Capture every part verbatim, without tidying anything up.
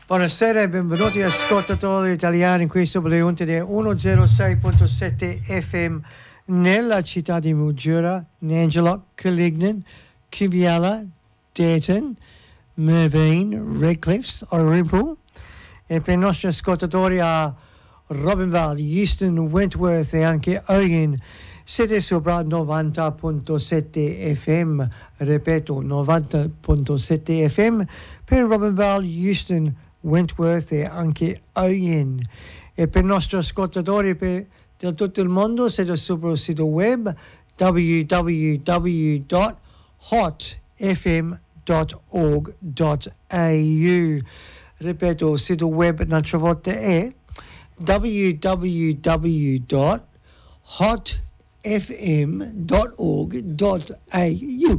Buonasera e benvenuti ascoltatori italiani in questo Bleonte del centosei virgola sette F M nella città di Mildura, Nangela, Calignan, Kibiala, Dayton, Mervyn, Redcliffe o Ripple, e per i nostri ascoltatori a Robinval, Euston, Wentworth e anche Oyen. Siete sopra novanta virgola sette F M, ripeto novanta virgola sette F M per Robinval, Euston, Wentworth e anche Oyen. E per i nostri ascoltatori per da tutto il mondo siete sopra il sito web w w w dot hot f m dot org dot a u. Ripeto, il sito web un'altra volta è w w w dot hot f m dot org dot a u.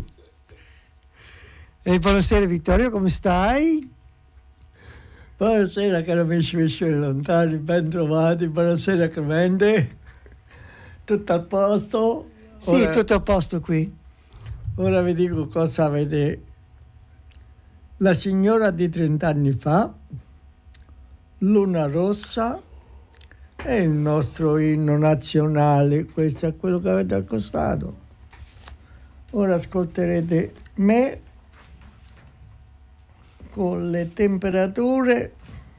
E buonasera Vittorio, come stai? Buonasera cari amici vicini lontani, ben trovati, buonasera Clemente, tutto a posto? Sì, ora, tutto a posto qui. Ora vi dico cosa avete. La signora di trent'anni fa, Luna Rossa, è il nostro inno nazionale, questo è quello che avete accostato. Ora ascolterete me con le temperature.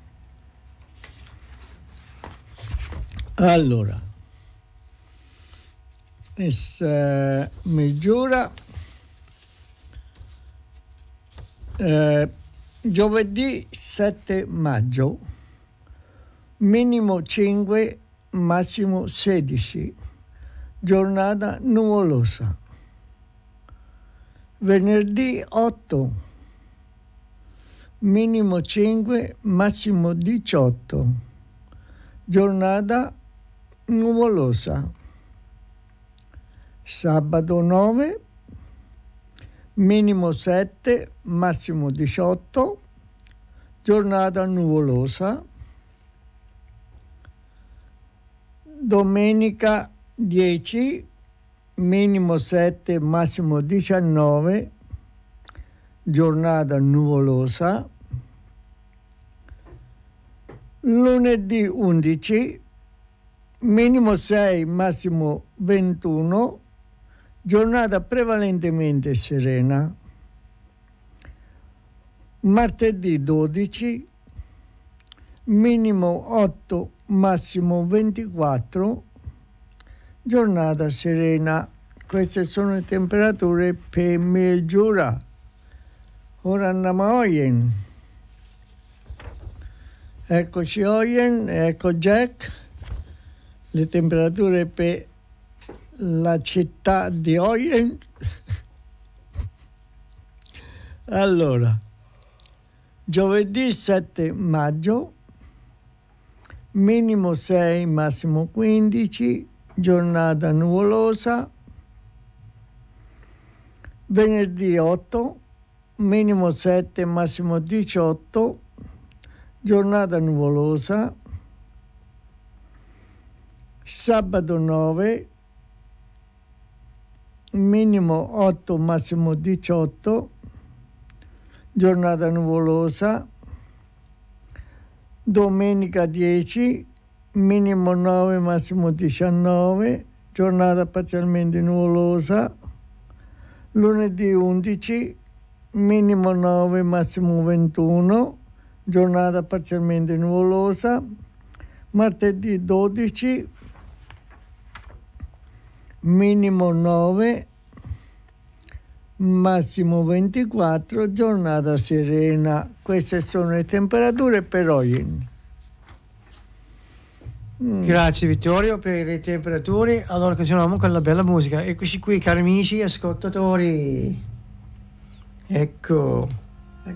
Allora, es, uh, Mildura, uh, giovedì sette maggio, minimo cinque, massimo sedici, giornata nuvolosa. Venerdì otto, minimo cinque, massimo diciotto, giornata nuvolosa. Sabato nove, minimo sette, massimo diciotto, giornata nuvolosa. Domenica dieci, minimo sette, massimo diciannove, giornata nuvolosa. Lunedì undici, minimo sei, massimo ventuno, giornata prevalentemente serena. Martedì dodici, minimo otto, massimo ventiquattro, giornata serena. Queste sono le temperature per Mildura. Ora andiamo a Oyen. Eccoci Oyen, ecco Jack. Le temperature per la città di Oyen. Allora, giovedì sette maggio, minimo sei, massimo quindici, giornata nuvolosa. Venerdì otto, minimo sette, massimo diciotto, giornata nuvolosa. Sabato nove, minimo otto, massimo diciotto, giornata nuvolosa. Domenica dieci, minimo nove, massimo diciannove, giornata parzialmente nuvolosa. Lunedì undici, minimo nove, massimo ventuno, giornata parzialmente nuvolosa. Martedì dodici, minimo nove, massimo ventiquattro, giornata serena. Queste sono le temperature per oggi. Mm. Grazie Vittorio per le temperature. Allora continuiamo con la bella musica. Eccoci qui cari amici ascoltatori. Ecco.